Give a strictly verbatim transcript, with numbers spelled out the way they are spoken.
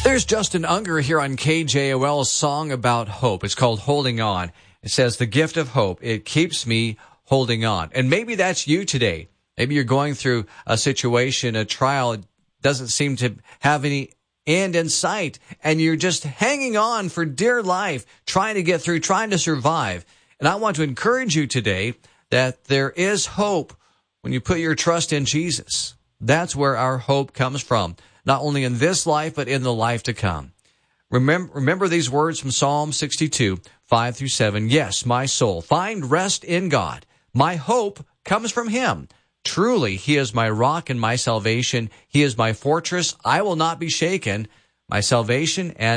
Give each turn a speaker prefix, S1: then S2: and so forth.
S1: There's Justin Unger here on K J O L, a song about hope. It's called Holding On. It says, the gift of hope, it keeps me holding on. And maybe that's you today. Maybe you're going through a situation, a trial, it doesn't seem to have any end in sight, and you're just hanging on for dear life, trying to get through, trying to survive. And I want to encourage you today that there is hope when you put your trust in Jesus. That's where our hope comes from, not only in this life, but in the life to come. Remember, remember these words from Psalm sixty-two, five through seven. Yes, my soul, find rest in God. My hope comes from him. Truly, he is my rock and my salvation. He is my fortress. I will not be shaken. My salvation and